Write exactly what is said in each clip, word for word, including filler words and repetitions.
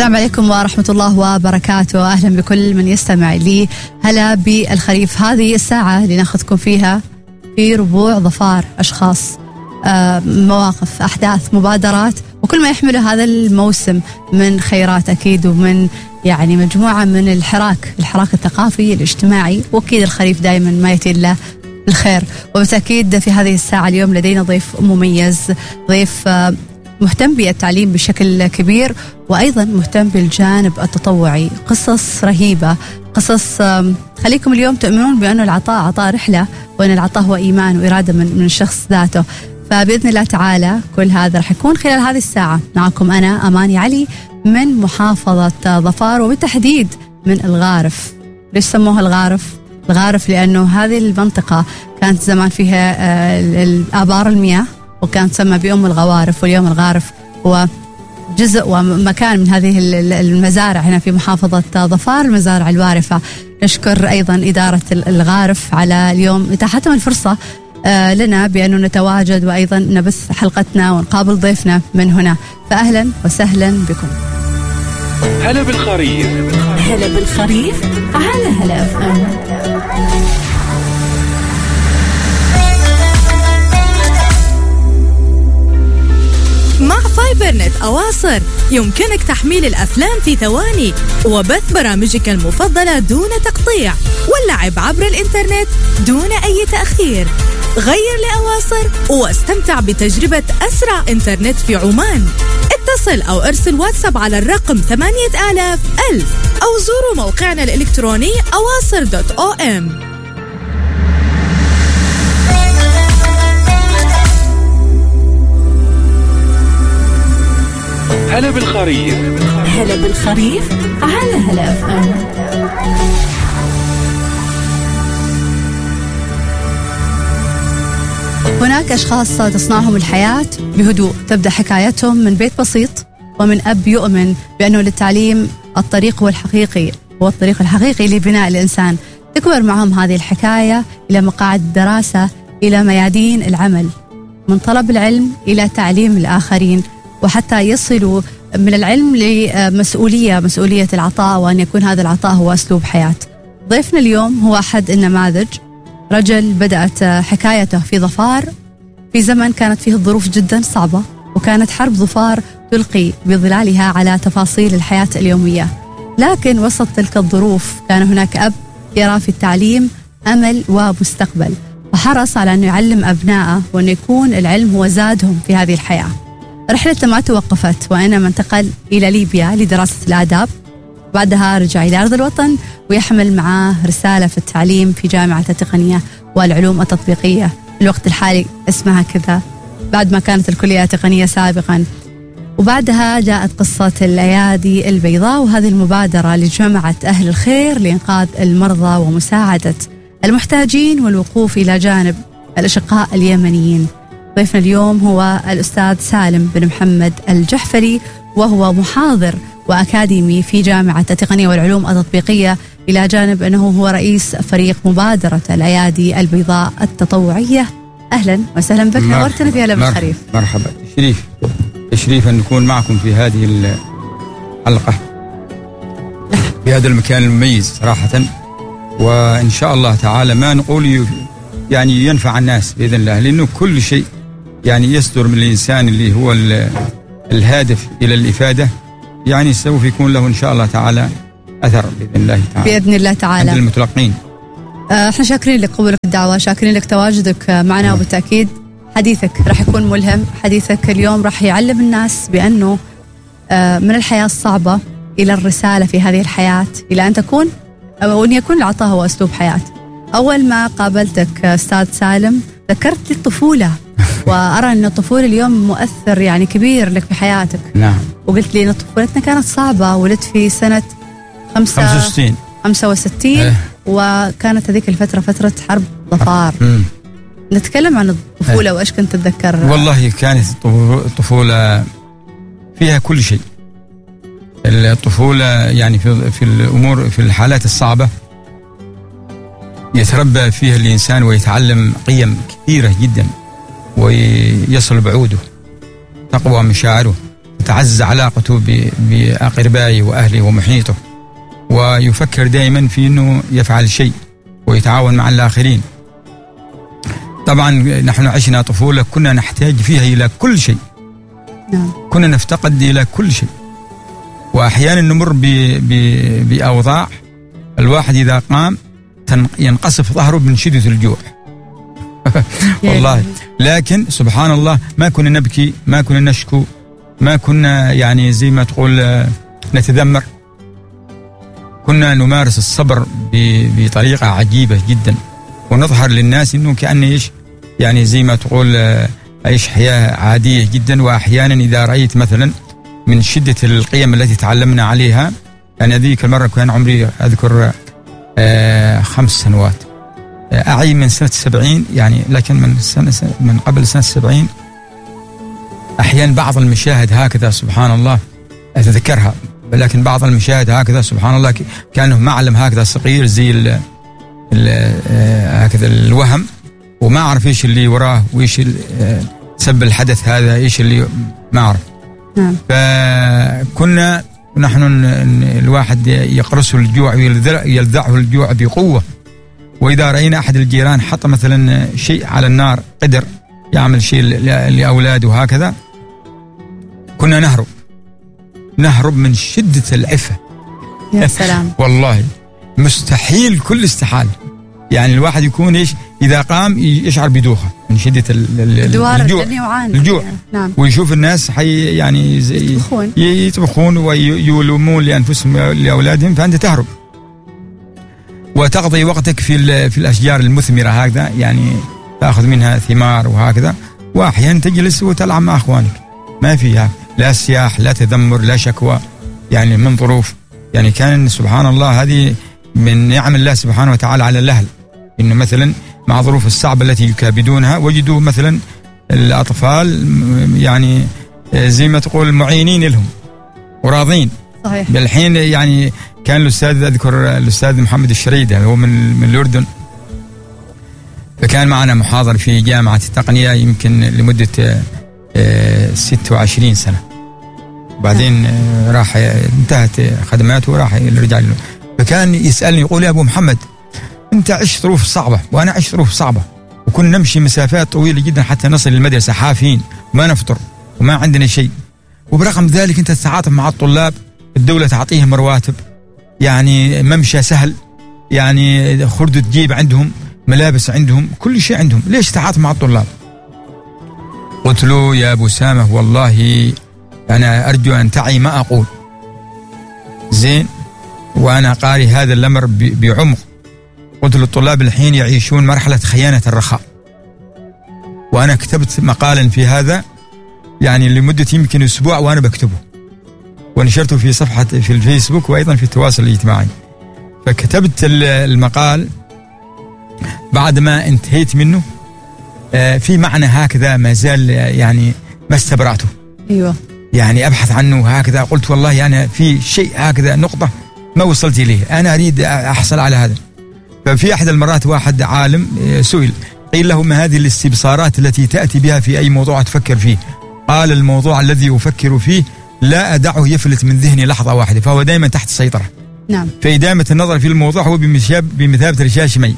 السلام عليكم ورحمة الله وبركاته. أهلا بكل من يستمع لي. هلا بالخريف، هذه الساعة اللي ناخذكم فيها في ربوع ظفار أشخاص، آه، مواقف، أحداث، مبادرات، وكل ما يحمله هذا الموسم من خيرات أكيد، ومن يعني مجموعة من الحراك الحراك الثقافي الاجتماعي. وأكيد الخريف دائما ما يأتي إلا الخير. وبالتأكيد في هذه الساعة اليوم لدينا ضيف مميز، ضيف آه مهتم بالتعليم بشكل كبير، وأيضا مهتم بالجانب التطوعي. قصص رهيبة، قصص خليكم اليوم تؤمنون بأنه العطاء عطاء رحلة، وأن العطاء هو إيمان وإرادة من, من الشخص ذاته. فبإذن الله تعالى كل هذا رح يكون خلال هذه الساعة. معكم أنا أماني علي من محافظة ظفار، وبالتحديد من الغارف. ليش سموها الغارف؟ الغارف لأنه هذه المنطقة كانت زمان فيها آبار المياه، وكان تسمى بأم الغوارف. واليوم الغارف هو جزء ومكان من هذه المزارع هنا في محافظة ظفار، المزارع الوارفة. نشكر أيضا إدارة الغارف على اليوم إتاحتهم الفرصة لنا بأنه نتواجد، وأيضا نبث حلقتنا ونقابل ضيفنا من هنا. فأهلا وسهلا بكم. هلا بالخريف، هلا بالخريف على هلا أف أم. مع فايبرنت أواصر يمكنك تحميل الأفلام في ثواني، وبث برامجك المفضلة دون تقطيع، واللعب عبر الإنترنت دون أي تأخير. غير لأواصر واستمتع بتجربة أسرع إنترنت في عمان. اتصل أو ارسل واتساب على الرقم ثمانية آلاف ألف، أو زوروا موقعنا الإلكتروني أواصر دوت أو إم. هلا بالخريف، هلا بالخريف على هلا أف أم. هناك أشخاص تصنعهم الحياة بهدوء، تبدأ حكايتهم من بيت بسيط ومن أب يؤمن بأنه للتعليم الطريق هو الحقيقي هو الطريق الحقيقي لبناء الإنسان. تكبر معهم هذه الحكاية إلى مقاعد الدراسة، إلى ميادين العمل، من طلب العلم إلى تعليم الآخرين، وحتى يصلوا من العلم لمسؤولية مسؤولية العطاء، وأن يكون هذا العطاء هو أسلوب حياة. ضيفنا اليوم هو أحد النماذج، رجل بدأت حكايته في ظفار في زمن كانت فيه الظروف جدا صعبة، وكانت حرب ظفار تلقي بظلالها على تفاصيل الحياة اليومية. لكن وسط تلك الظروف كان هناك أب يرى في التعليم أمل ومستقبل، وحرص على أن يعلم أبنائه، وأن يكون العلم هو زادهم في هذه الحياة. رحلته ما توقفت، وإنما انتقل إلى ليبيا لدراسة الآداب. بعدها رجع إلى أرض الوطن، ويحمل معاه رسالة في التعليم في جامعة التقنية والعلوم التطبيقية، في الوقت الحالي اسمها كذا، بعد ما كانت الكلية تقنية سابقا. وبعدها جاءت قصة الأيادي البيضاء، وهذه المبادرة اللي جمعت أهل الخير لإنقاذ المرضى ومساعدة المحتاجين والوقوف إلى جانب الأشقاء اليمنيين. ضيفنا اليوم هو الأستاذ سالم بن محمد الجحفري، وهو محاضر وأكاديمي في جامعة التقنية والعلوم التطبيقية، إلى جانب أنه هو رئيس فريق مبادرة الأيادي البيضاء التطوعية. أهلا وسهلا بك، نورتنا في هلا بالخريف. مرحبا، تشريف تشريف أن نكون معكم في هذه الحلقة في هذا المكان المميز صراحة، وإن شاء الله تعالى ما نقول يعني ينفع الناس بإذن الله، لأنه كل شيء يعني يصدر من الإنسان اللي هو الهادف إلى الإفادة، يعني سوف يكون له إن شاء الله تعالى أثر بإذن الله تعالى بإذن الله تعالى عند المتلقين. احنا شاكرين لك قبولك الدعوة، شاكرين لك تواجدك معنا، وبالتأكيد حديثك راح يكون ملهم. حديثك اليوم راح يعلم الناس بأنه من الحياة الصعبة إلى الرسالة في هذه الحياة، إلى أن تكون أو أن يكون العطاء هو أسلوب حياة. أول ما قابلتك أستاذ سالم ذكرت لي الطفولة، وأرى أن الطفولة اليوم مؤثر يعني كبير لك في حياتك. نعم. وقلت لي أن طفولتنا كانت صعبة، ولدت في سنة خمسة خمسة وستين خمسة وستين اه. وكانت هذيك الفترة فترة حرب ظفار. مم. نتكلم عن الطفولة. اه. وإيش كنت تتذكر؟ والله كانت الطفولة فيها كل شيء. الطفولة يعني في في الأمور، في الحالات الصعبة يتربى فيها الإنسان ويتعلم قيم كثيرة جدا، ويصل بعوده، تقوى مشاعره، تتعزز علاقته بأقربائه وأهله ومحيطه، ويفكر دائما في أنه يفعل شيء ويتعاون مع الآخرين. طبعا نحن عشنا طفولة كنا نحتاج فيها إلى كل شيء، كنا نفتقد إلى كل شيء، وأحيانا نمر بأوضاع الواحد إذا قام ينقصف ظهره من شدة الجوع والله. لكن سبحان الله ما كنا نبكي، ما كنا نشكو، ما كنا يعني زي ما تقول نتذمر، كنا نمارس الصبر بطريقة عجيبة جدا، ونظهر للناس إنه كأنه إيش يعني زي ما تقول عيش حياة عادية جدا. وأحيانا إذا رأيت مثلا من شدة القيم التي تعلمنا عليها، أنا ذيك المرة كان عمري أذكر آه خمس سنوات، أعي من سنة سبعين يعني، لكن من سنة من قبل سنة سبعين أحيانا بعض المشاهد هكذا سبحان الله أتذكرها، لكن بعض المشاهد هكذا سبحان الله كانه معلم هكذا صغير زي ال ال هكذا الوهم، وما أعرف إيش اللي وراه وإيش سبب الحدث هذا، إيش اللي ما أعرف. فكنا نحن الواحد يقرصه الجوع ويلذعه الجوع بقوة، وإذا رأينا أحد الجيران حط مثلا شيء على النار قدر يعمل شيء لأولاده وهكذا، كنا نهرب نهرب من شدة العفة. يا سلام والله مستحيل، كل استحال يعني الواحد يكون إيش إذا قام يشعر بدوخة من شدة الجوع الجوع نعم. ويشوف الناس حي يعني يطبخون يطبخون ويلومون لأنفسهم لأولادهم، فأنت تهرب وتقضي وقتك في في الأشجار المثمرة هكذا، يعني تأخذ منها ثمار وهكذا، وأحيانا تجلس وتلعب مع أخوانك، ما فيها لا سياح لا تذمر لا شكوى يعني من ظروف. يعني كان سبحان الله هذه من نعم الله سبحانه وتعالى على الأهل، إنه مثلا مع ظروف الصعبة التي يكابدونها وجدوا مثلا الأطفال يعني زي ما تقول معينين لهم وراضين. صحيح. بالحين يعني كان الأستاذ أذكر الأستاذ محمد الشريدة هو من من الأردن، فكان معنا محاضر في جامعة التقنية يمكن لمدة ستة وعشرين سنة، وبعدين راح انتهت خدماته وراح يرجع له. فكان يسألني يقول يا أبو محمد أنت عشت ظروف صعبة وأنا عشت ظروف صعبة، وكنا نمشي مسافات طويلة جدا حتى نصل للمدرسة حافين وما نفطر وما عندنا شيء، وبرغم ذلك أنت تتعاطف مع الطلاب، الدولة تعطيهم رواتب، يعني ممشى سهل، يعني خردة جيب عندهم، ملابس عندهم، كل شيء عندهم، ليش تتعاطف مع الطلاب؟ قلت له يا أبو سامة والله أنا أرجو أن تعي ما أقول زين، وأنا قاري هذا الأمر بعمق. قلت للطلاب الحين يعيشون مرحلة خيانة الرخاء، وأنا كتبت مقالا في هذا يعني لمدة يمكن أسبوع وأنا بكتبه، ونشرته في صفحة في الفيسبوك وأيضا في التواصل الاجتماعي. فكتبت المقال بعد ما انتهيت منه في معنى هكذا ما زال يعني ما استبرعته. أيوة. يعني أبحث عنه هكذا، قلت والله أنا في شيء هكذا نقطة ما وصلت إليه، أنا أريد أحصل على هذا. ففي أحد المرات واحد عالم سئل قيل له ما هذه الاستبصارات التي تأتي بها في أي موضوع تفكر فيه؟ قال الموضوع الذي أفكر فيه لا أدعه يفلت من ذهني لحظة واحدة، فهو دائما تحت السيطرة. نعم. فإدامة النظر في الموضوع هو بمثابة رشاش مي،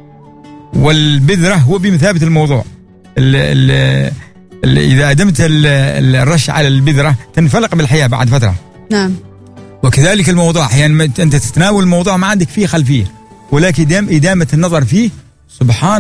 والبذرة هو بمثابة الموضوع. ال ال ال إذا أدمت الرش على البذرة تنفلق بالحياة بعد فترة. نعم. وكذلك الموضوع أحيانا أنت تتناول الموضوع ما عندك فيه خلفية، ولكن إدامة النظر فيه سبحان